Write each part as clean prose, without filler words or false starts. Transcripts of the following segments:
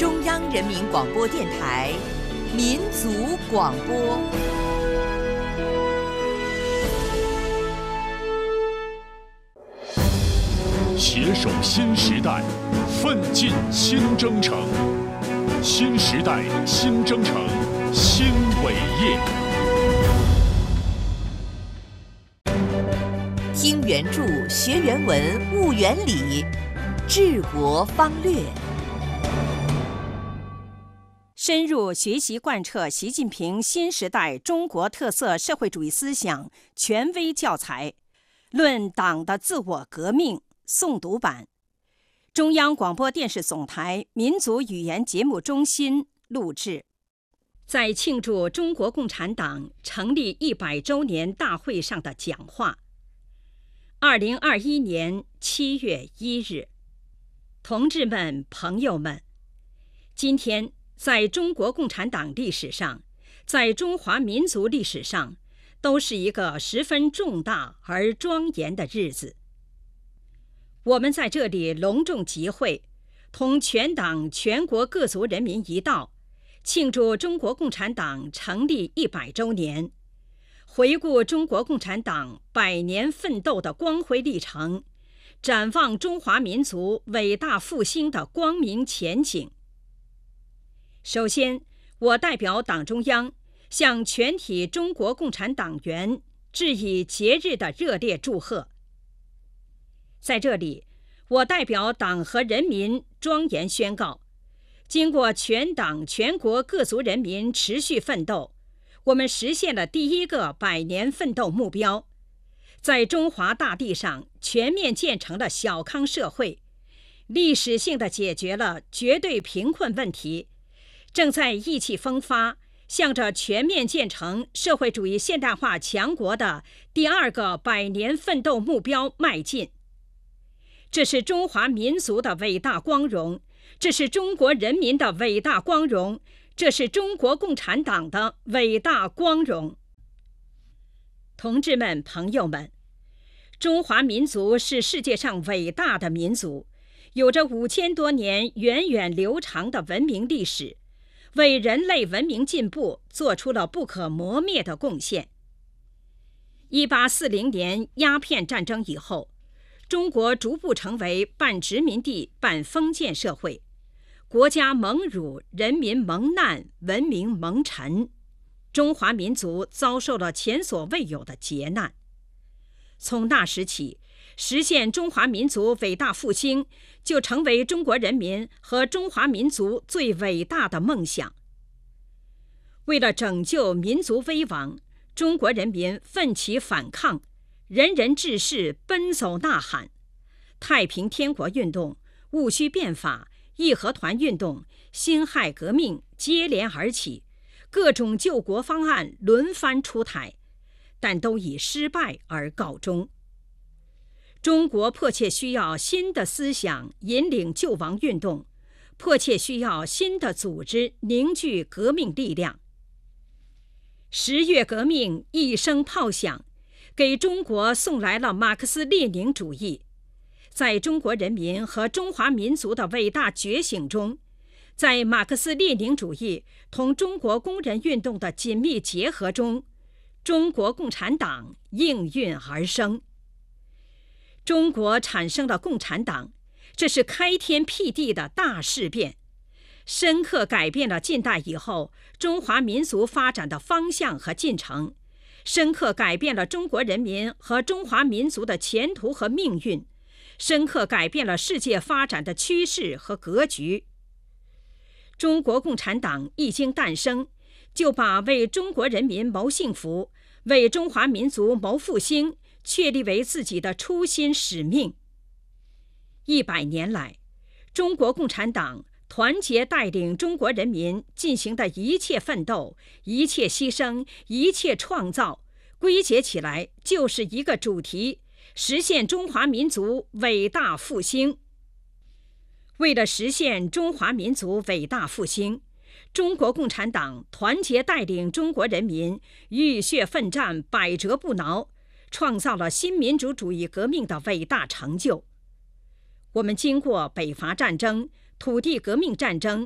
中央人民广播电台民族广播。 携手新时代，奋进新征程。新时代新征程，新伟业。 听原著，学原文，悟原理，治国方略。 深入学习贯彻习近平新时代中国特色社会主义思想权威教材《论党的自我革命》诵读版，中央广播电视总台民族语言节目中心录制。在庆祝中国共产党成立100周年大会上的讲话。2021年7月1日，同志们、朋友们，今天在中国共产党历史上，在中华民族历史上，都是一个十分重大而庄严的日子。我们在这里隆重集会，同全党全国各族人民一道，庆祝中国共产党成立100周年，回顾中国共产党100年奋斗的光辉历程，展望中华民族伟大复兴的光明前景。首先，我代表党中央向全体中国共产党员致以节日的热烈祝贺。在这里，我代表党和人民庄严宣告，经过全党全国各族人民持续奋斗，我们实现了第一个100年奋斗目标，在中华大地上全面建成了小康社会，历史性地解决了绝对贫困问题，正在意气风发，向着全面建成社会主义现代化强国的第二个100年奋斗目标迈进。这是中华民族的伟大光荣，这是中国人民的伟大光荣，这是中国共产党的伟大光荣。同志们、朋友们，中华民族是世界上伟大的民族，有着5000多年源远流长的文明历史，为人类文明进步做出了不可磨灭的贡献。1840年鸦片战争以后，中国逐步成为半殖民地半封建社会，国家蒙辱，人民蒙难，文明蒙尘，中华民族遭受了前所未有的劫难。从那时起，实现中华民族伟大复兴就成为中国人民和中华民族最伟大的梦想。为了拯救民族危亡，中国人民奋起反抗，人人志士奔走呐喊，太平天国运动、戊戌变法、义和团运动、辛亥革命接连而起，各种救国方案轮番出台，但都以失败而告终。中国迫切需要新的思想引领救亡运动，迫切需要新的组织凝聚革命力量。10月革命一声炮响，给中国送来了马克思列宁主义。在中国人民和中华民族的伟大觉醒中，在马克思列宁主义同中国工人运动的紧密结合中，中国共产党应运而生。中国产生了共产党，这是开天辟地的大事变，深刻改变了近代以后中华民族发展的方向和进程，深刻改变了中国人民和中华民族的前途和命运，深刻改变了世界发展的趋势和格局。中国共产党一经诞生，就把为中国人民谋幸福、为中华民族谋复兴确立为自己的初心使命。100年来，中国共产党团结带领中国人民进行的一切奋斗、一切牺牲、一切创造，归结起来就是一个主题：实现中华民族伟大复兴。为了实现中华民族伟大复兴，中国共产党团结带领中国人民浴血奋战，百折不挠，创造了新民主主义革命的伟大成就。我们经过北伐战争、土地革命战争、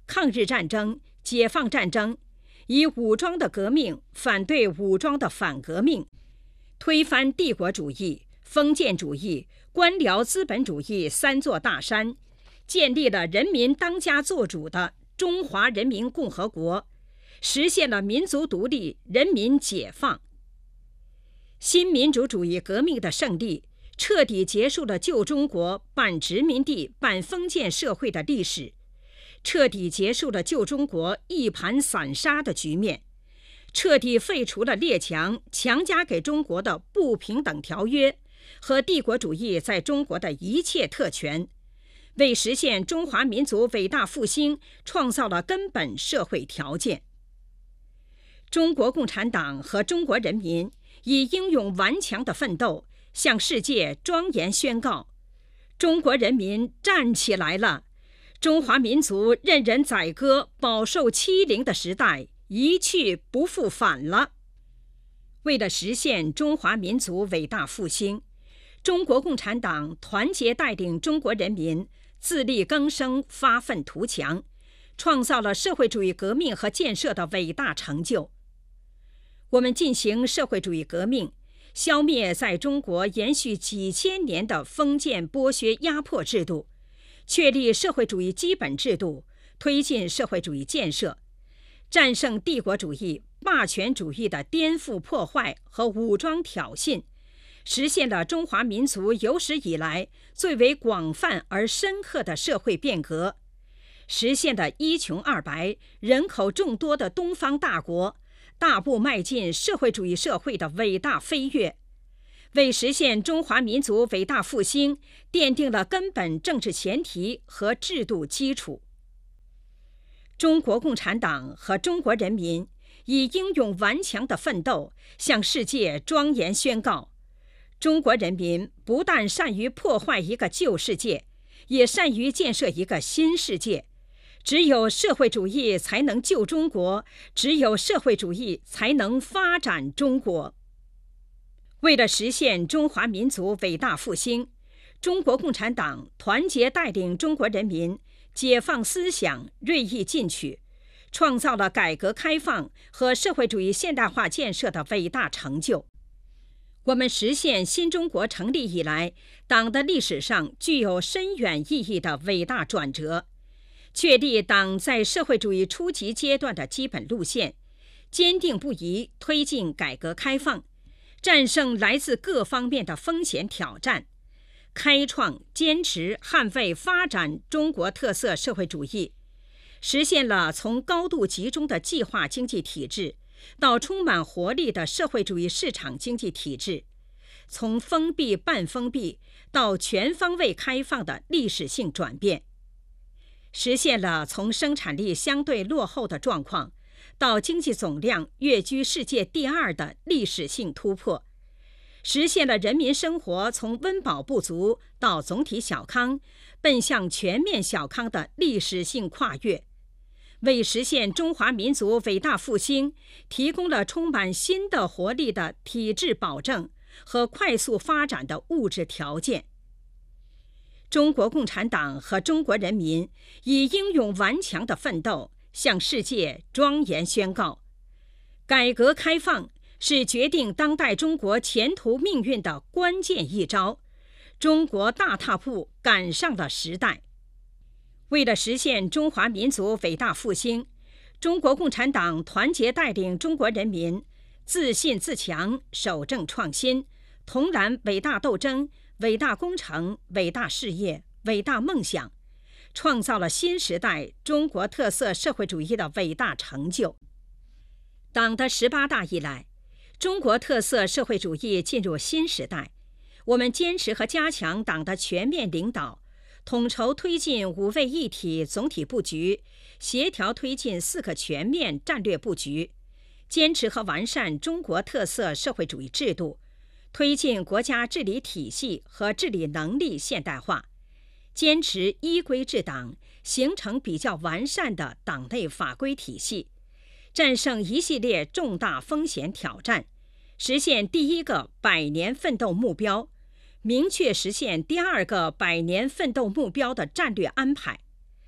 抗日战争、解放战争，以武装的革命反对武装的反革命，推翻帝国主义、封建主义、官僚资本主义三座大山，建立了人民当家作主的中华人民共和国，实现了民族独立、人民解放。新民主主义革命的胜利，彻底结束了旧中国半殖民地半封建社会的历史，彻底结束了旧中国一盘散沙的局面，彻底废除了列强强加给中国的不平等条约和帝国主义在中国的一切特权，为实现中华民族伟大复兴创造了根本社会条件。中国共产党和中国人民以英勇顽强的奋斗，向世界庄严宣告：中国人民站起来了！中华民族任人宰割、饱受欺凌的时代一去不复返了。为了实现中华民族伟大复兴，中国共产党团结带领中国人民自力更生、发愤图强，创造了社会主义革命和建设的伟大成就。我们进行社会主义革命，消灭在中国延续几千年的封建剥削压迫制度，确立社会主义基本制度，推进社会主义建设，战胜帝国主义、霸权主义的颠覆破坏和武装挑衅，实现了中华民族有史以来最为广泛而深刻的社会变革，实现了一穷二白、人口众多的东方大国大步迈进社会主义社会的伟大飞跃，为实现中华民族伟大复兴奠定了根本政治前提和制度基础。中国共产党和中国人民以英勇顽强的奋斗，向世界庄严宣告：中国人民不但善于破坏一个旧世界，也善于建设一个新世界。只有社会主义才能救中国，只有社会主义才能发展中国。为了实现中华民族伟大复兴，中国共产党团结带领中国人民解放思想，锐意进取，创造了改革开放和社会主义现代化建设的伟大成就。我们实现新中国成立以来党的历史上具有深远意义的伟大转折，确立党在社会主义初级阶段的基本路线，坚定不移推进改革开放，战胜来自各方面的风险挑战，开创、坚持、捍卫、发展中国特色社会主义，实现了从高度集中的计划经济体制到充满活力的社会主义市场经济体制，从封闭半封闭到全方位开放的历史性转变，实现了从生产力相对落后的状况到经济总量跃居世界第2的历史性突破，实现了人民生活从温饱不足到总体小康奔向全面小康的历史性跨越，为实现中华民族伟大复兴提供了充满新的活力的体制保证和快速发展的物质条件。中国共产党和中国人民以英勇顽强的奋斗，向世界庄严宣告：改革开放是决定当代中国前途命运的关键一招，中国大踏步赶上了时代。为了实现中华民族伟大复兴，中国共产党团结带领中国人民自信自强，守正创新，同燃伟大斗争、伟大工程、伟大事业、伟大梦想，创造了新时代中国特色社会主义的伟大成就。党的18大以来，中国特色社会主义进入新时代，我们坚持和加强党的全面领导，统筹推进5位一体总体布局，协调推进4个全面战略布局，坚持和完善中国特色社会主义制度，推进国家治理体系和治理能力现代化，坚持依规治党，形成比较完善的党内法规体系，战胜一系列重大风险挑战，实现第1个100年奋斗目标，明确实现第2个100年奋斗目标的战略安排。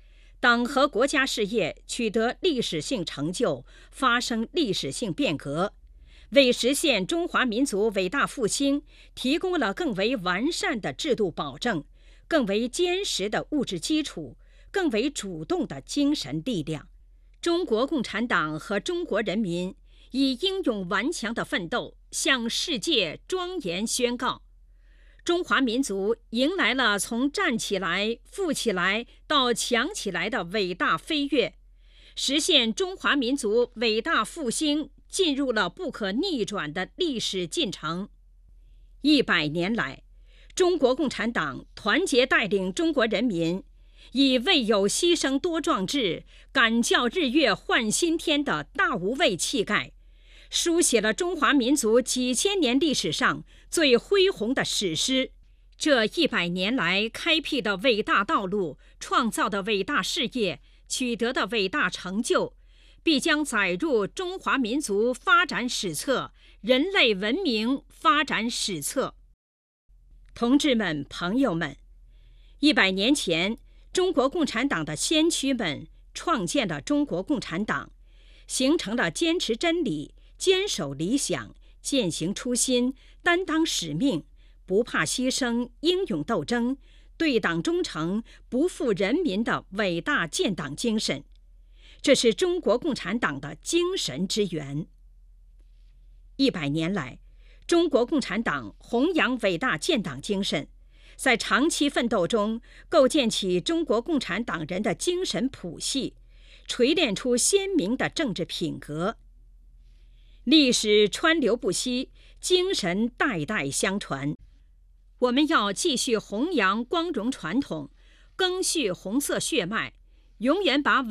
党和国家事业取得历史性成就，发生历史性变革，为实现中华民族伟大复兴提供了更为完善的制度保证，更为坚实的物质基础，更为主动的精神力量。中国共产党和中国人民以英勇顽强的奋斗向世界庄严宣告：中华民族迎来了从站起来、富起来到强起来的伟大飞跃，实现中华民族伟大复兴进入了不可逆转的历史进程。100年来，中国共产党团结带领中国人民，以未有牺牲多壮志，敢叫日月换新天的大无畏气概，书写了中华民族几千年历史上最恢宏的史诗。这100年来开辟的伟大道路，创造的伟大事业，取得的伟大成就，必将载入中华民族发展史册、人类文明发展史册。同志们、朋友们，100年前，中国共产党的先驱们创建了中国共产党，形成了坚持真理、坚守理想、践行初心、担当使命、不怕牺牲、英勇斗争、对党忠诚、不负人民的伟大建党精神。这是中国共产党的精神之源。100年来，中国共产党弘扬伟大建党精神，在长期奋斗中构建起中国共产党人的精神谱系，锤炼出鲜明的政治品格。历史川流不息，精神代代相传。我们要继续弘扬光荣传统，赓续红色血脉，永远把